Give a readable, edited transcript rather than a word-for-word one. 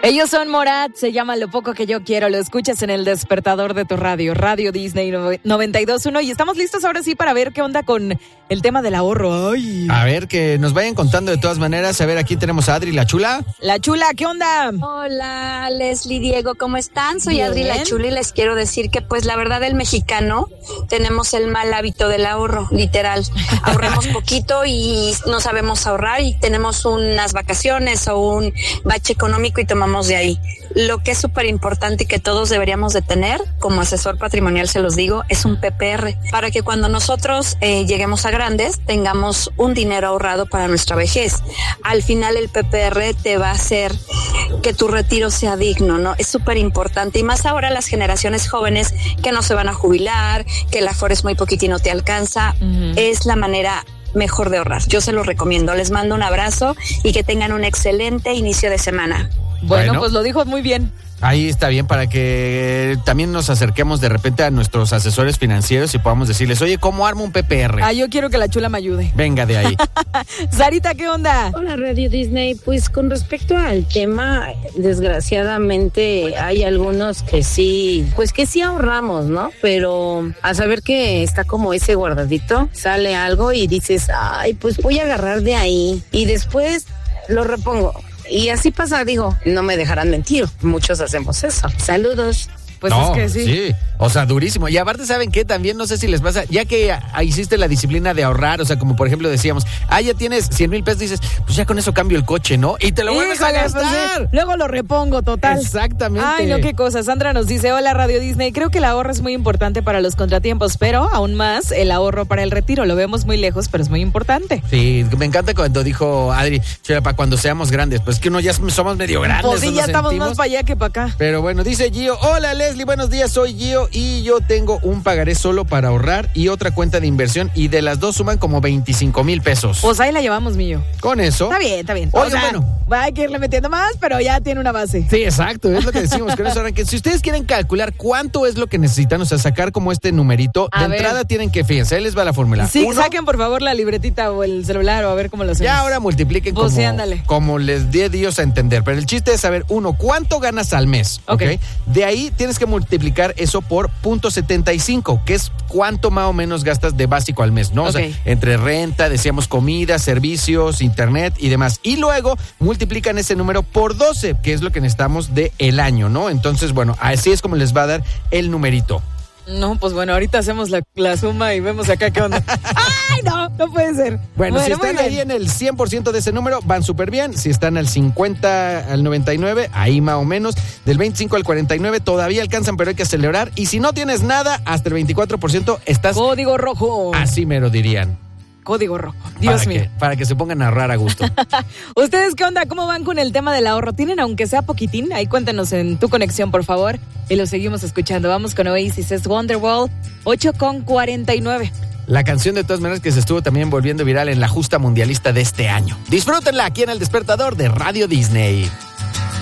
Ellos son Morat, se llama Lo Poco Que Yo Quiero, lo escuchas en el despertador de tu radio, Radio Disney 92.1, y estamos listos ahora sí para ver qué onda con el tema del ahorro. Ay. A ver, que nos vayan contando de todas maneras. A ver, aquí tenemos a Adri, la chula. La chula, ¿qué onda? Hola, Leslie, Diego, ¿cómo están? Soy Bien. Adri, la chula, y les quiero decir que pues la verdad el mexicano tenemos el mal hábito del ahorro, literal. Ahorramos poquito y no sabemos ahorrar y tenemos unas vacaciones o un bache económico y tomamos de ahí. Lo que es súper importante y que todos deberíamos de tener, como asesor patrimonial se los digo, es un PPR, para que cuando nosotros lleguemos a grandes tengamos un dinero ahorrado para nuestra vejez. Al final el PPR te va a hacer que tu retiro sea digno, ¿no? Es súper importante, y más ahora las generaciones jóvenes que no se van a jubilar, que el aforo es muy poquito y no te alcanza. Es la manera mejor de ahorrar. Yo se los recomiendo. Les mando un abrazo y que tengan un excelente inicio de semana. Bueno, pues lo dijo muy bien. Ahí está bien, para que también nos acerquemos de repente a nuestros asesores financieros y podamos decirles, oye, ¿cómo armo un PPR? Yo quiero que la chula me ayude. Venga de ahí. Sarita, ¿qué onda? Hola, Radio Disney. Pues con respecto al tema, desgraciadamente hay algunos que sí, pues que sí ahorramos, ¿no? Pero a saber que está como ese guardadito, sale algo y dices, ay, pues voy a agarrar de ahí y después lo repongo. Y así pasa, digo, no me dejarán mentir, muchos hacemos eso. Saludos. Pues no, es que sí. O sea, durísimo. Y aparte, ¿saben qué? También no sé si les pasa, ya que hiciste la disciplina de ahorrar, o sea, como por ejemplo decíamos, ya tienes 100,000 pesos, dices, pues ya con eso cambio el coche, ¿no? Y te lo vuelves a gastar. Pues, luego lo repongo, total. Exactamente. Ay, no, qué cosa. Sandra nos dice, hola, Radio Disney, creo que el ahorro es muy importante para los contratiempos, pero aún más el ahorro para el retiro. Lo vemos muy lejos, pero es muy importante. Sí, me encanta cuando dijo Adri, para cuando seamos grandes, pues que uno ya somos medio grandes. Pues sí, ya estamos más para allá que para acá. Pero bueno, dice Gio, hola Leslie, buenos días, soy Gio y yo tengo un pagaré solo para ahorrar y otra cuenta de inversión, y de las dos suman como 25,000 pesos. Pues ahí la llevamos, mío. Con eso. Está bien. Oye, bueno. Va a que irle metiendo más, pero ya tiene una base. Sí, exacto, es lo que decimos. Con eso arranquen. Si ustedes quieren calcular cuánto es lo que necesitan, o sea, sacar como este numerito, de entrada tienen que, fíjense, ahí les va la fórmula. Sí, saquen por favor la libretita o el celular o a ver cómo lo hacemos. Ya ahora multipliquen como les dé Dios a entender. Pero el chiste es saber, cuánto ganas al mes, ¿ok? De ahí tienes que multiplicar eso por 0.75, que es cuánto más o menos gastas de básico al mes, ¿no? O sea, entre renta, decíamos comida, servicios, internet y demás. Y luego multiplican ese número por 12, que es lo que necesitamos de el año, ¿no? Entonces, bueno, así es como les va a dar el numerito. No, pues bueno, ahorita hacemos la suma y vemos acá qué onda. ¡Ay, no puede ser! Bueno, si están ahí en el 100% de ese número, van súper bien. Si están al 50, al 99, ahí más o menos. Del 25 al 49 todavía alcanzan, pero hay que celebrar. Y si no tienes nada, hasta el 24% estás... Código rojo. Así me lo dirían. Código rojo. Dios mío. Para que se pongan a ahorrar a gusto. ¿Ustedes qué onda? ¿Cómo van con el tema del ahorro? ¿Tienen aunque sea poquitín? Ahí cuéntanos en tu conexión, por favor. Y lo seguimos escuchando. Vamos con Oasis, es Wonderwall, 8:49. La canción de todas maneras que se estuvo también volviendo viral en la justa mundialista de este año. Disfrútenla aquí en el despertador de Radio Disney.